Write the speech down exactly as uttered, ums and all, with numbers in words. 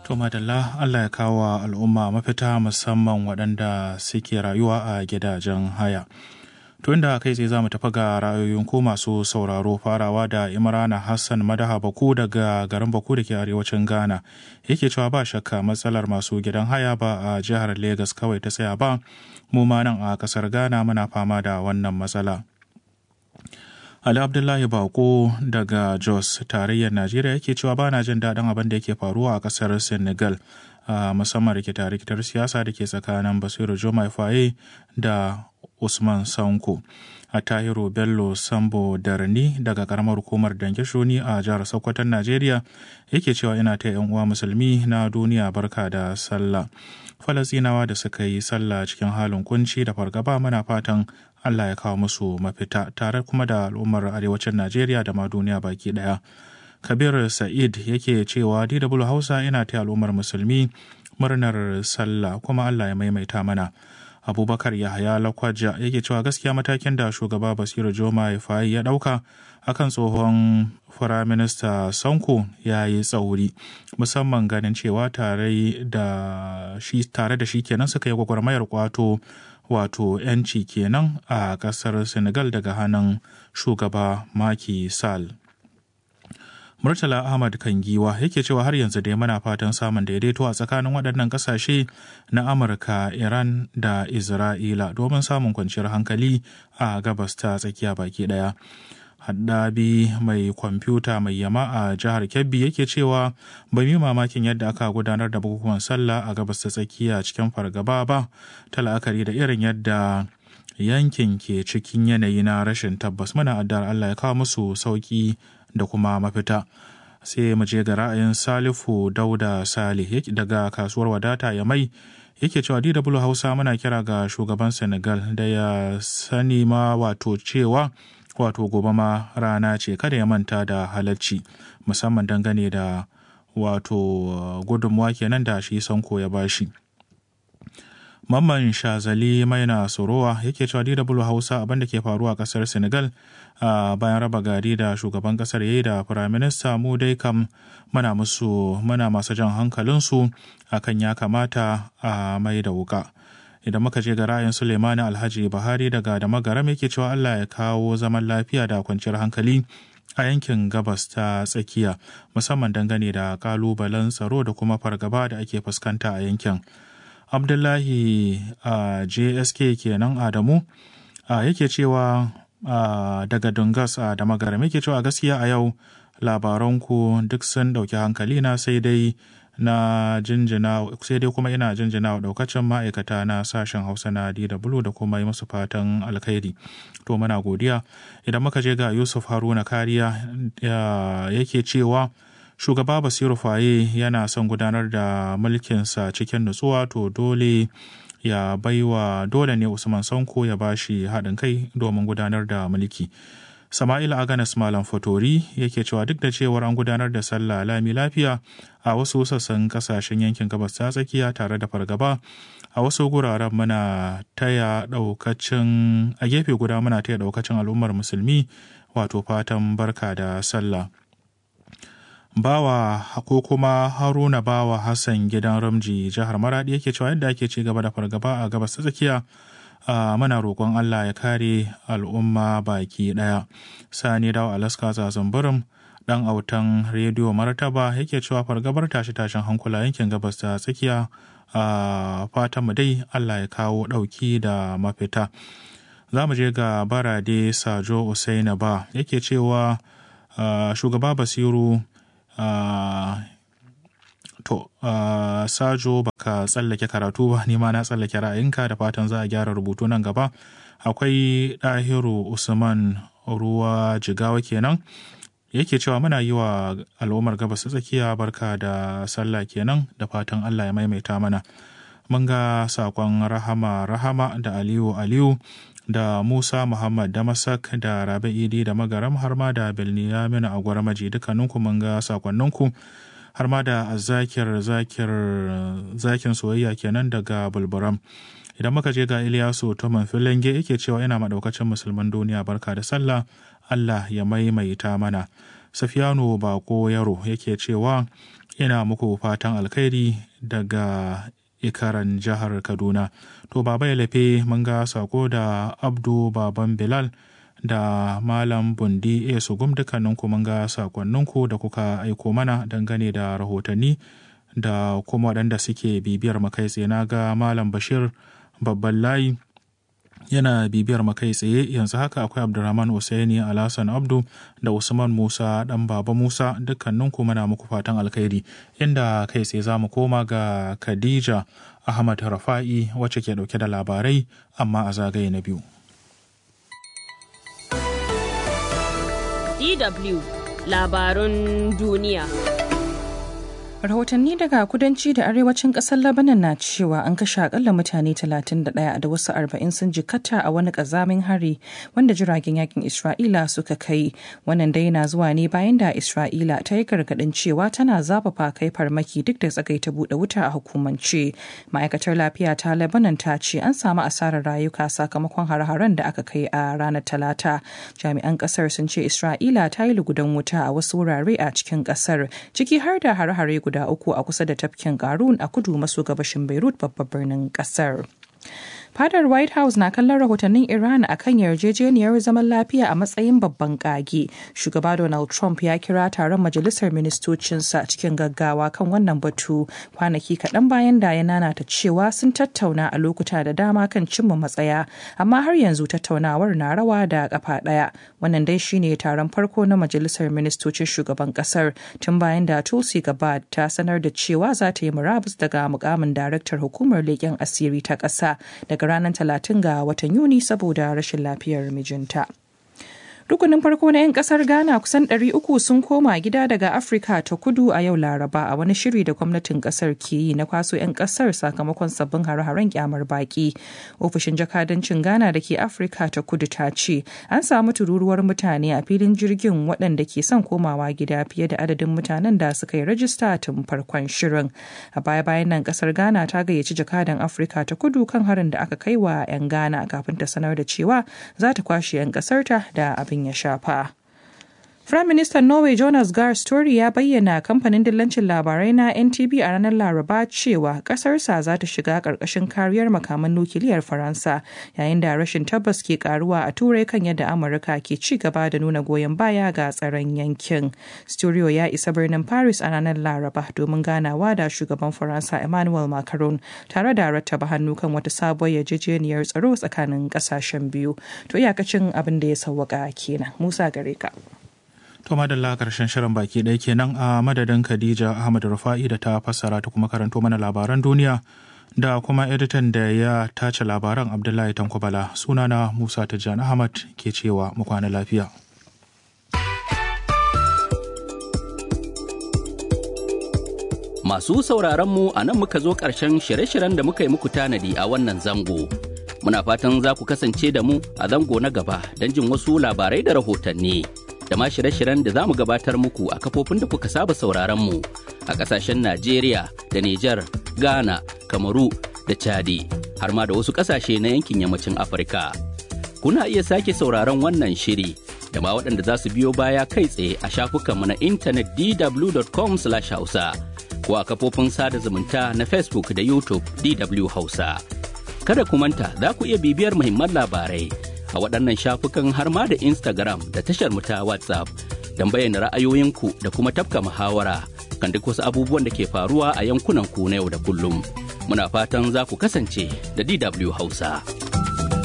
To madalla, Allah ya kawo al'umma mafita musamman waɗanda suke rayuwa a gidajen haya. To inda kai tsaye za mu tafi ga ra'ayoyin ku masu sauraro, farawa da Imrana Hassan Madaha Baku daga garin Baku da ke arewacin Ghana. Yake cewa ba shakka matsalar masu gidan haya ba a jihar Legas kawai ta tsaya ba, mu ma nan a ƙasar Ghana muna fama da wannan matsala. Ali Abdullahi Bako daga Jos, tarayyar Najeriya, yake cewa ba na jin daɗin abin da yake faruwa a ƙasar Senegal, a musamman rikita-rikitar siyasa da ke tsakanin Basiru Diomaye Faye da Usman Sanko. A Tahiru Bello Sambo Darni daga karamar hukumar Dange Shuni a jihar Sokoton Najeriya yake cewa ina ta yan uwa musulmi na duniya barka da sallah. Falasinawa da suka yi sallah cikin halin kunci da fargaba, muna fatan Allah ya kawo musu mafita, tare kuma da al'ummar arewacin Najeriya da ma duniya baki daya. Kabir Sa'id yake cewa D W Hausa ina ta al'ummar musulmi murnar sallah kuma Allah ya maimaita mana. Abubakar Yahaya Lakwaja yake cewa gaskiya matakin da shugaba Basiru Diomaye Faye ya dauka akan tsohon firaminista Sanko ya yi tsauri, musamman ganin cewa tare da shi tare da shi kenan suka yi gwagwarmayar kwato wato yanci kenan a kasar Senegal daga hannun shugaba Macky Sall. Murtala Ahmad Kangiwa yake cewa har yanzu dai muna fatan samun daidaito a tsakanin waɗannan ƙasashe na Amurka, Iran da Isra'ila domin samun kwanciyar hankali a gabas ta tsakiya baki ɗaya. Haddabi mai kwamfuta mai yama a jihar Kebbi yake cewa bai yi mamakin yadda aka gudanar da bukukuwan sallah a gabas ta tsakiya cikin fargaba ba, ta la'akari da irin yadda yankin ke cikin yanayi na rashin tabbas. Muna addu'ar Allah ya kawo musu sauki da kuma mafita. Sai mu je ga ra'ayin Salifu Dauda Salih daga kasuwar wadata ya mai yake cewa D W Hausa muna kira ga shugaban Senegal da ya sani ma wato cewa wato gobe ma rana ce, kada ya manta da halarci, musamman dangane da wato gudunmuwa kenan da shi Sanko ya bashi. Mamman Shazali Maina Sorowa yake cewa D W Hausa abin da ke faruwa a kasar Senegal a bayan raba gari da shugaban kasar yayi da firaminista, mu dai kam muna musu muna masu jan hankalinsu akan ya kamata a mai da wuka. Idan muka je ga ra'ayin Suleimani Alhaji Buhari daga Damagaram yake cewa Allah ya kawo zaman lafiya da kwanciyar hankali a yankin gabas ta tsakiya, musamman dangane da kalubalen tsaro da kuma fargaba da ake fuskanta a yankin. Abdullahi a J S K kenan Adamu yake cewa daga Dungas a Damagaram yake cewa gaskiya a yau labaranku duk sun dauki hankali na, sai dai na jinjina sai dai kuma ina jinjina wa daukacin ma'aikata na sashen Hausa na D W da kuma yi musu fatan alkhairi. To muna godiya. Idan muka je ga Yusuf Haruna Kariya yake cewa shugaba Basiru Faye yana son gudanar da mulkinsa cikin nutsuwa, to dole ya baiwa dole ne Usman Sanko ya bashi haɗin kai domin gudanar da mulki. Sama'il Aganas Malam Fatori yake cewa duk da cewar an gudanar da sallah lami lafiya a wasu sassan kasashen yankin gabas ta tsakiya tare da fargaba, a wasu guraren muna taya daukacin a gefe guda muna taya daukacin al'ummar musulmi wato fatan barka da sallah. Bawa ko kuma Haruna Bawa Hassan gidan Ramji jihar Maradi yake cewa yadda ake ci gaba da fargaba a gabas ta tsakiya, Uh, muna roƙon Allah ya kare al'umma baki ɗaya. Sani Dawo Alaska Zazamburum ɗan autan rediyo Martaba yake cewa fargabar tashe-tashen hankula yankin gabas ta tsakiya, uh, fatan mu dai Allah ya kawo ɗauki da mafita. Za mu je ga Barade Sajo Usaina ba yake cewa uh, shugaba Basiru uh, To, uh, Sajo baka tsallake karatu ba, ni ma na tsallake ra'ayinka, da fatan za a gyara rubutu nan gaba. Akwai Ɗahiru Usman Ruwa Jigawa kenan yake cewa muna yi wa al'ummar gabas ta tsakiya barka da sallah kenan, da fatan Allah ya maimaita mana. Mun ga sakon Rahama Rahama da Aliyu Aliyu da Musa Muhammad Damasak da Rabi Idi da Magaram, har ma da Bilniyamin a Gwaramaji, dukkaninku mun ga sakonninku, har ma da zakir zakir zakin soyayya kenan daga Bulburam. Idan muka je ga Iliyasu Toman Filenge yake cewa ina madaukacin musulman duniya barka da sallah, Allah ya maimaita mana. Safiyanu Bako Yaro yake cewa yana muku fatan alkhairi daga ikaran jihar Kaduna. To baba ya lafe mun ga sako da Abdu Baban Bilal da Malam Bundi A Sugum, dukkaninku mun ga sakonninku da kuka aiko mana dangane da rahotanni da kuma waɗanda suke bibiyar makai tsaye. Na ga Malam Bashir Babban Layi yana bibiyar makai tsaye yanzu haka. Akwai Abdurrahman Usaini Alhassan Abdu da Usman Musa dan Baba Musa, dukkaninku muna muku fatan alkhairi. Inda kai tsaye za mu koma ga Khadija Ahmad Rafa'i wacce ke dauke da labarai amma a zagaye na biyu. D W Labarun Duniya. Rahotanni daga kudanci da arewacin kasar Lebanon na cewa an kashe akalla mutane talatin da ɗaya da wasu arba'in sun jikata a wani kazamin hari wanda jiragen yakin Isra'ila suka kai. Wannan dai na zuwa ne bayan da Isra'ila ta yi gargaɗin cewa tana zafafa kai farmaki duk da tsagaita buɗe wuta a hukumance. Ma'aikatar lafiya ta Lebanon ta ce an samu asarar rayuka sakamakon har-haren da aka kai a ranar Talata. Jami'an kasar sun ce Isra'ila ta yi lugudan wuta a wasu wurare a cikin kasar, ciki har da har-hare guda uku a kusa da tafkin Qarun a kudu maso gabashin Beirut, babban birnin kasar. Fadar White House na kallon rahotannin Iran a kan yarjejeniyar zaman lafiya a matsayin babban kage. Shugaba Donald Trump ya kira taron majalisar ministocinsa cikin gaggawa kan wannan batu kwanaki kaɗan bayan da ya nanata cewa sun tattauna a lokuta da dama kan cimma matsaya, amma har yanzu tattaunawar na rawa da kafa ɗaya. Wannan dai shine taron farko na majalisar ministocin shugaban ƙasar tun bayan da Tulsi Gabbard ta sanar da cewa za ta yi murabus daga mukamin daraktar hukumar leƙen asiri ta ƙasa daga ranar talatin ga watan Yuni saboda rashin lafiyar mijinta. Rukunin farko na 'yan kasar Ghana kusan ɗari uku sun koma gida daga Afirka ta kudu a yau Laraba a wani shiri da gwamnatin kasar ke yi na kwaso 'yan kasar sakamakon sabbin hare-haren kyamar baki. Ofishin jakadancin Ghana da ke Afirka ta kudu ta ce an samu tururuwar mutane a filin jirgin waɗanda ke son komawa gida fiye da adadin mutanen da suka yi rajista tun farkon shirin. A baya-bayan nan kasar Ghana ta gayyaci jakadan Afirka ta kudu kan harin da aka kai wa 'yan Ghana kafin ta sanar da cewa za ta kwashe 'yan kasarta da abin ya shafa. Prime Minister Norway Jonas Gahr Støre ya bayyana kamfanin dillancin labarai na N T V a ranar Laraba cewa ƙasarsa za ta shiga ƙarƙashin kariyar makaman nukiliyar Faransa, yayin da rashin tabbas ke karuwa a Turai kan yadda Amurka ke ci gaba da nuna goyon baya ga tsaron yankin. Støre ya isa birnin Paris a ranar Laraba domin ganawa da shugaban Faransa Emmanuel Macron tare da rattaba hannu kan wata sabuwar yarjejeniyar tsaro tsakanin ƙasashen biyu. To iyakacin abin da ya sauwaka kenan. Musa gare ka. To madalla karshen shirin baki ɗaya kenan a madadin Khadija Ahmad Rufa'i da ta fassara ta kuma karanto mana labaran duniya da kuma editan da ya tace labaran Abdullahi Tankobala. Sunana Musa Tijjani Ahmad ke cewa mu kwana lafiya. Masu sauraron mu a nan muka zo ƙarshen shirye-shiryen da muka yi muku tanadi a wannan zango. Muna fatan za ku kasance da mu a zango na gaba don jin wasu labarai da rahotanni. Da ma shirye-shiryen da za mu gabatar muku a kafofin da kuka saba sauraron mu a ƙasashen Najeriya da Nijar, Ghana, Kamaru da Chadi, har ma da wasu ƙasashe na yankin yammacin Afirka. Kuna iya sake sauraron wannan shiri da ma waɗanda za su biyo baya kai tsaye a shafukanmu na intanet d w dot com slash hausa ko a kafofin sada zumunta na Facebook da YouTube D W Hausa. Kada ku manta za ku iya bibiyar muhimman labarai a waɗannan shafukan har ma da Instagram da tashar mu ta WhatsApp don bayyana ra'ayoyinku da kuma tafka muhawara kan duk wasu abubuwan da ke faruwa a yankunan ku na yau da kullum. Muna fatan za ku kasance da D W Hausa.